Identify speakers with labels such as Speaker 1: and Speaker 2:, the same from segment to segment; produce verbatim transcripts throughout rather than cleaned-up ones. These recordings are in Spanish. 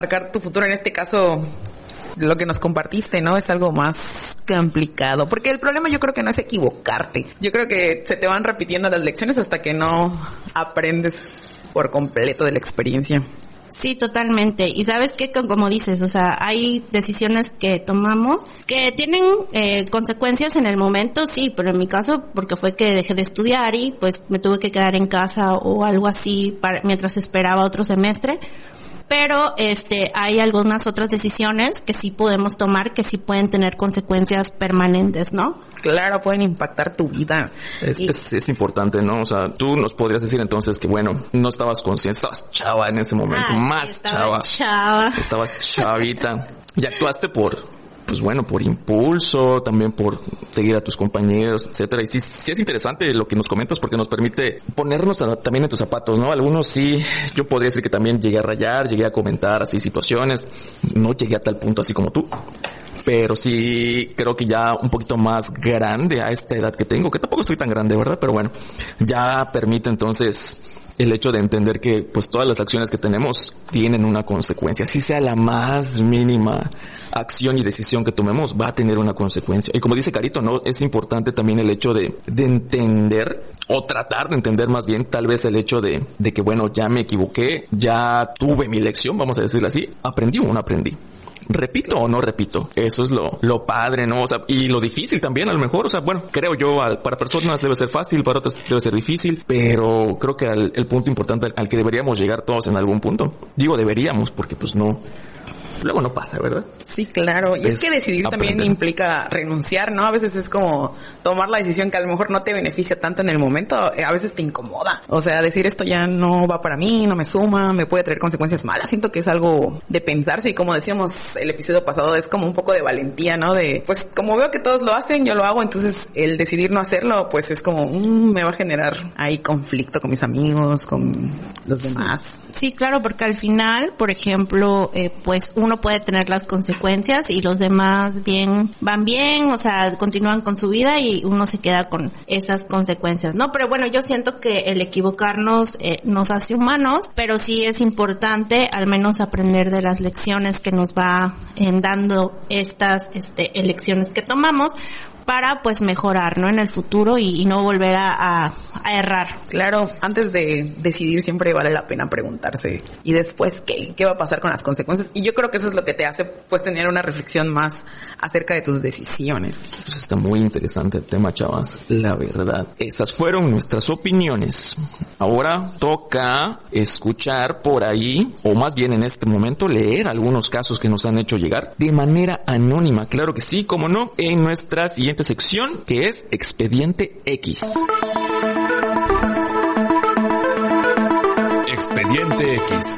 Speaker 1: Marcar tu futuro, en este caso, lo que nos compartiste, ¿no? Es algo más complicado. Porque el problema yo creo que no es equivocarte. Yo creo que se te van repitiendo las lecciones hasta que no aprendes por completo de la experiencia.
Speaker 2: Sí, totalmente. Y sabes que, como dices, o sea, hay decisiones que tomamos que tienen eh, consecuencias en el momento, sí, pero en mi caso, porque fue que dejé de estudiar y pues me tuve que quedar en casa o algo así para, mientras esperaba otro semestre. Pero este hay algunas otras decisiones que sí podemos tomar que sí pueden tener consecuencias permanentes, ¿no?
Speaker 1: Claro, pueden impactar tu vida.
Speaker 3: Es, es, es importante, ¿no? O sea, tú nos podrías decir entonces que, bueno, no estabas consciente, estabas chava en ese momento,
Speaker 2: ah,
Speaker 3: más
Speaker 2: sí, estaba
Speaker 3: chava.
Speaker 2: chava.
Speaker 3: Estabas chavita y actuaste por... pues bueno, por impulso, también por seguir a tus compañeros, etcétera. Y sí, sí es interesante lo que nos comentas porque nos permite ponernos a, también en tus zapatos, ¿no? Algunos sí, yo podría decir que también llegué a rayar, llegué a comentar así situaciones, no llegué a tal punto así como tú. Pero sí creo que ya un poquito más grande a esta edad que tengo, que tampoco estoy tan grande, ¿verdad? Pero bueno, ya permite entonces el hecho de entender que pues todas las acciones que tenemos tienen una consecuencia, si sea la más mínima acción y decisión que tomemos va a tener una consecuencia. Y como dice Carito, no, es importante también el hecho de, de entender o tratar de entender más bien tal vez el hecho de, de que bueno, ya me equivoqué, ya tuve mi lección, vamos a decirlo así, aprendí o no aprendí. ¿Repito o no repito? Eso es lo, lo padre, ¿no? O sea, y lo difícil también, a lo mejor, o sea, bueno, creo yo, para personas debe ser fácil, para otras debe ser difícil, pero creo que el, el punto importante al que deberíamos llegar todos en algún punto, digo deberíamos, porque pues no, luego no pasa, ¿verdad?
Speaker 1: Sí, claro. Y es, es que decidir aprender. También implica renunciar, ¿no? A veces es como tomar la decisión que a lo mejor no te beneficia tanto en el momento, a veces te incomoda. O sea, decir esto ya no va para mí, no me suma, me puede traer consecuencias malas. Siento que es algo de pensarse y como decíamos el episodio pasado, es como un poco de valentía, ¿no? De, pues como veo que todos lo hacen, yo lo hago, entonces el decidir no hacerlo, pues es como, mmm, me va a generar ahí conflicto con mis amigos, con los demás.
Speaker 2: Sí, sí, claro, porque al final, por ejemplo, eh, pues uno puede tener las consecuencias y los demás bien van bien, o sea, continúan con su vida y uno se queda con esas consecuencias, ¿no? Pero bueno, yo siento que el equivocarnos eh, nos hace humanos, pero sí es importante al menos aprender de las lecciones que nos va eh, dando estas este, elecciones que tomamos para pues mejorar, ¿no? En el futuro y, y no volver a, a, a errar.
Speaker 1: Claro, antes de decidir siempre vale la pena preguntarse ¿y después qué? ¿Qué va a pasar con las consecuencias? Y yo creo que eso es lo que te hace pues tener una reflexión más acerca de tus decisiones.
Speaker 3: Pues está muy interesante el tema, chavas, la verdad. Esas fueron nuestras opiniones. Ahora toca escuchar por ahí, o más bien en este momento leer algunos casos que nos han hecho llegar de manera anónima, claro que sí, como no, en nuestra siguiente sección, que es Expediente X.
Speaker 4: Expediente X.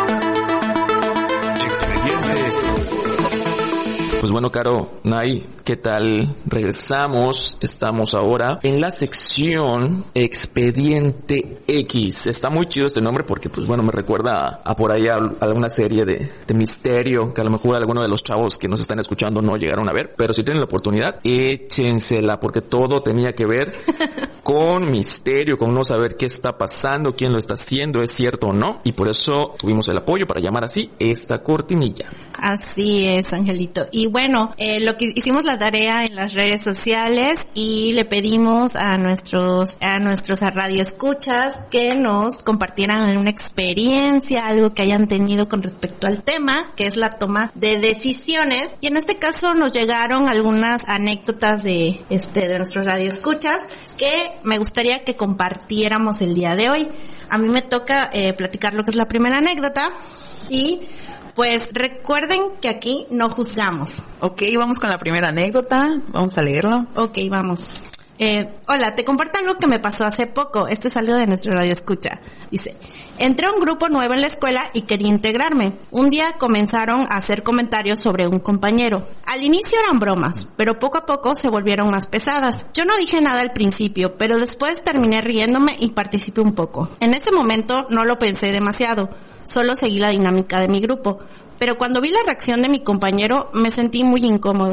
Speaker 4: Expediente X.
Speaker 3: Pues bueno, Caro, Nay, ¿qué tal? Regresamos, estamos ahora en la sección Expediente X. Está muy chido este nombre porque, pues bueno, me recuerda a, a por ahí a, a alguna serie de, de misterio que a lo mejor alguno de los chavos que nos están escuchando no llegaron a ver, pero si tienen la oportunidad, échensela porque todo tenía que ver con misterio, con no saber qué está pasando, quién lo está haciendo, es cierto o no, y por eso tuvimos el apoyo para llamar así esta cortinilla.
Speaker 2: Así es, Angelito. Y bueno, eh, lo que hicimos la tarea en las redes sociales y le pedimos a nuestros a nuestros radioescuchas que nos compartieran una experiencia, algo que hayan tenido con respecto al tema, que es la toma de decisiones. Y en este caso nos llegaron algunas anécdotas de este de nuestros radioescuchas que me gustaría que compartiéramos el día de hoy. A mí me toca eh, platicar lo que es la primera anécdota y pues recuerden que aquí no juzgamos.
Speaker 1: Ok, vamos con la primera anécdota. Vamos a leerlo.
Speaker 2: Ok, vamos. Eh, hola, te comparto algo que me pasó hace poco. Esto es algo de nuestro radio escucha. Dice, entré a un grupo nuevo en la escuela y quería integrarme. Un día comenzaron a hacer comentarios sobre un compañero. Al inicio eran bromas, pero poco a poco se volvieron más pesadas. Yo no dije nada al principio, pero después terminé riéndome y participé un poco. En ese momento no lo pensé demasiado. Solo seguí la dinámica de mi grupo, pero cuando vi la reacción de mi compañero me sentí muy incómodo.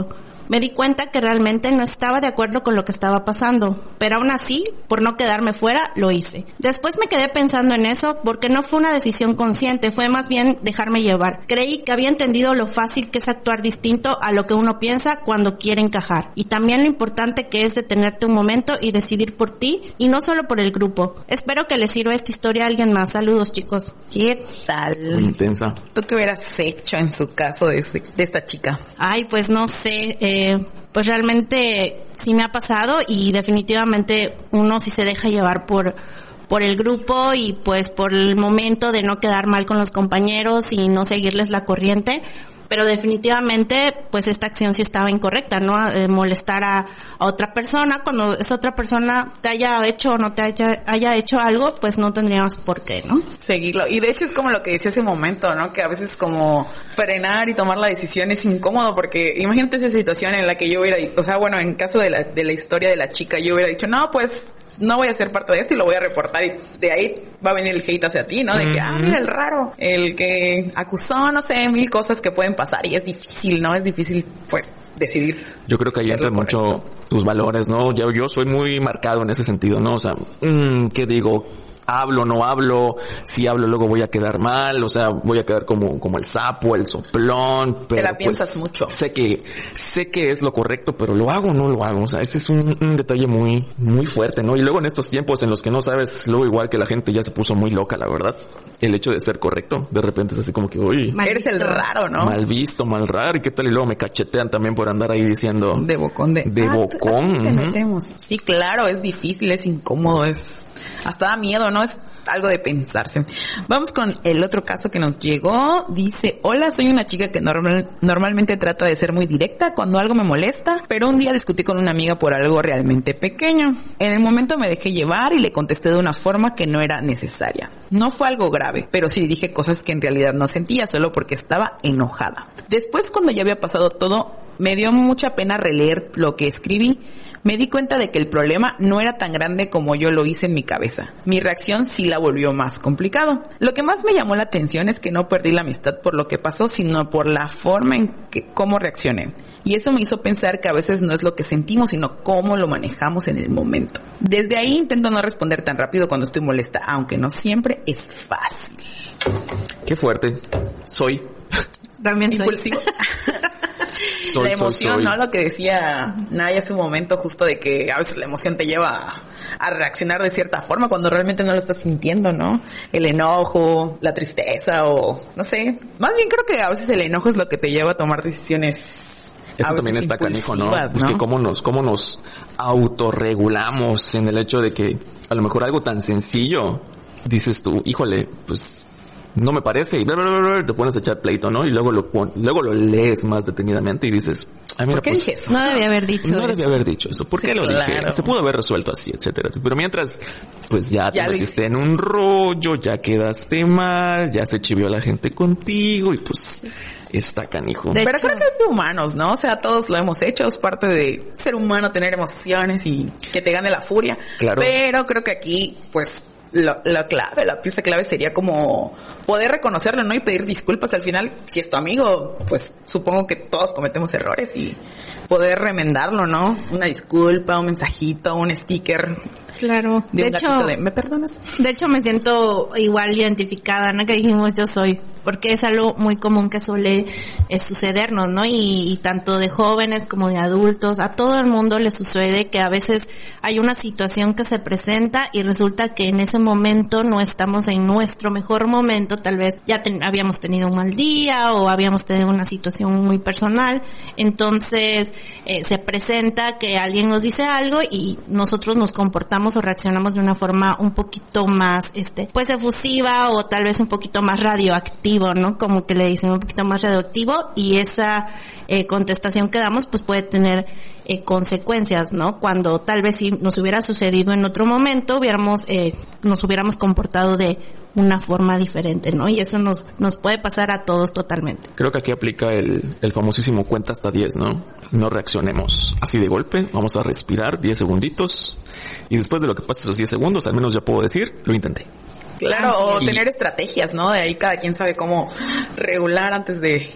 Speaker 2: Me di cuenta que realmente no estaba de acuerdo con lo que estaba pasando, pero aún así, por no quedarme fuera, lo hice. Después me quedé pensando en eso porque no fue una decisión consciente, fue más bien dejarme llevar. Creí que había entendido lo fácil que es actuar distinto a lo que uno piensa cuando quiere encajar. Y también lo importante que es detenerte un momento y decidir por ti y no solo por el grupo. Espero que les sirva esta historia a alguien más. Saludos, chicos.
Speaker 1: ¿Qué tal?
Speaker 3: Muy intensa.
Speaker 1: ¿Tú qué hubieras hecho en su caso de, ese, de esta chica?
Speaker 2: Ay, pues no sé, eh, pues realmente sí me ha pasado y definitivamente uno sí se deja llevar por por el grupo y pues por el momento de no quedar mal con los compañeros y no seguirles la corriente. Pero definitivamente, pues esta acción sí estaba incorrecta, ¿no? Eh, molestar a, a otra persona, cuando esa otra persona te haya hecho o no te haya, haya hecho algo, pues no tendríamos por qué, ¿no?
Speaker 1: Seguirlo. Y de hecho es como lo que decía hace un momento, ¿no? Que a veces como frenar y tomar la decisión es incómodo, porque imagínate esa situación en la que yo hubiera, o sea, bueno, en caso de la, de la historia de la chica, yo hubiera dicho, no, pues no voy a ser parte de esto y lo voy a reportar, y de ahí va a venir el hate hacia ti, ¿no? De que, ah, mira el raro, el que acusó, no sé, mil cosas que pueden pasar, y es difícil, ¿no? Es difícil, pues, decidir.
Speaker 3: Yo creo que ahí entran mucho tus valores, ¿no? Yo, yo soy muy marcado en ese sentido, ¿no? O sea, mmm, ¿qué digo? Hablo, no hablo, si hablo luego voy a quedar mal, o sea, voy a quedar como como el sapo, el soplón, pero
Speaker 1: te la piensas
Speaker 3: pues,
Speaker 1: mucho.
Speaker 3: Sé que sé que es lo correcto, pero lo hago o no lo hago, o sea, ese es un, un detalle muy muy fuerte, ¿no? Y luego en estos tiempos en los que no sabes, luego igual que la gente ya se puso muy loca, la verdad, el hecho de ser correcto, de repente es así como que, uy,
Speaker 1: mal eres visto. El raro, ¿no?
Speaker 3: Mal visto, mal raro, y qué tal, y luego me cachetean también por andar ahí diciendo
Speaker 1: de bocón de,
Speaker 3: de
Speaker 1: ah,
Speaker 3: bocón.
Speaker 1: Te metemos. Sí, claro, es difícil, es incómodo, es hasta da miedo, ¿no? Es algo de pensarse. Vamos con el otro caso que nos llegó. Dice, hola, soy una chica que normal, normalmente trata de ser muy directa cuando algo me molesta, pero un día discutí con una amiga por algo realmente pequeño. En el momento me dejé llevar y le contesté de una forma que no era necesaria. No fue algo grave, pero sí dije cosas que en realidad no sentía solo porque estaba enojada. Después, cuando ya había pasado todo, me dio mucha pena releer lo que escribí. Me di cuenta de que el problema no era tan grande como yo lo hice en mi cabeza. Mi reacción sí la volvió más complicado. Lo que más me llamó la atención es que no perdí la amistad por lo que pasó, sino por la forma en que cómo reaccioné. Y eso me hizo pensar que a veces no es lo que sentimos, sino cómo lo manejamos en el momento. Desde ahí intento no responder tan rápido cuando estoy molesta, aunque no siempre es fácil.
Speaker 3: Qué fuerte. Soy.
Speaker 2: También soy.
Speaker 1: Impulsivo. Soy, la emoción, soy, soy. ¿no? Lo que decía Naya hace un momento, justo de que a veces la emoción te lleva a, a reaccionar de cierta forma cuando realmente no lo estás sintiendo, ¿no? El enojo, la tristeza o no sé. Más bien creo que a veces el enojo es lo que te lleva a tomar decisiones.
Speaker 3: Eso también está canijo, ¿no? Porque ¿no? cómo nos, cómo nos autorregulamos en el hecho de que a lo mejor algo tan sencillo dices tú, híjole, pues no me parece, y bla, bla, bla, bla, te pones a echar pleito, ¿no? Y luego lo pon, luego lo lees más detenidamente y dices, ay, mira,
Speaker 2: ¿por qué
Speaker 3: pues,
Speaker 2: dije eso? No debía haber dicho
Speaker 3: no
Speaker 2: eso.
Speaker 3: debía haber dicho eso. ¿Por qué sí, lo claro. dije? Se pudo haber resuelto así, etcétera. Pero mientras, pues ya, ya te metiste en un rollo, ya quedaste mal, ya se chivió la gente contigo y pues está canijo.
Speaker 1: De Pero hecho, creo que es de humanos, ¿no? O sea, todos lo hemos hecho, es parte de ser humano tener emociones y que te gane la furia.
Speaker 3: Claro.
Speaker 1: Pero creo que aquí, pues, Lo, la clave, la pieza clave sería como poder reconocerlo, ¿no? Y pedir disculpas. Al final, si es tu amigo, pues supongo que todos cometemos errores y poder remendarlo, ¿no? Una disculpa, un mensajito, un sticker.
Speaker 2: Claro.
Speaker 1: De,
Speaker 2: de
Speaker 1: un
Speaker 2: hecho,
Speaker 1: de, ¿me perdonas?
Speaker 2: De hecho, me siento igual identificada, ¿no? Que dijimos yo soy, porque es algo muy común que suele eh, sucedernos, ¿no? Y, y tanto de jóvenes como de adultos, a todo el mundo le sucede que a veces hay una situación que se presenta y resulta que en ese momento no estamos en nuestro mejor momento, tal vez ya ten, habíamos tenido un mal día o habíamos tenido una situación muy personal, entonces eh, se presenta que alguien nos dice algo y nosotros nos comportamos o reaccionamos de una forma un poquito más, este, pues efusiva o tal vez un poquito más radioactivo, ¿no? Como que le dicen un poquito más radioactivo y esa eh, contestación que damos pues puede tener eh, consecuencias, ¿no? Cuando tal vez si nos hubiera sucedido en otro momento hubiéramos, eh, nos hubiéramos comportado de una forma diferente, ¿no? Y eso nos nos puede pasar a todos totalmente.
Speaker 3: Creo que aquí aplica el, el famosísimo cuenta hasta diez, ¿no? No reaccionemos así de golpe, vamos a respirar diez segunditos y después de lo que pase esos diez segundos, al menos ya puedo decir, lo intenté.
Speaker 1: Claro, o y tener estrategias, ¿no? De ahí cada quien sabe cómo regular antes de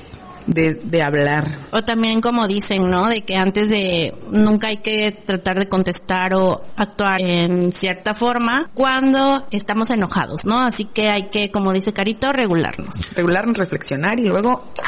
Speaker 1: de, de hablar.
Speaker 2: O también como dicen, ¿no? De que antes de, nunca hay que tratar de contestar o actuar en cierta forma cuando estamos enojados, ¿no? Así que hay que, como dice Carito, regularnos.
Speaker 1: Regularnos, reflexionar y luego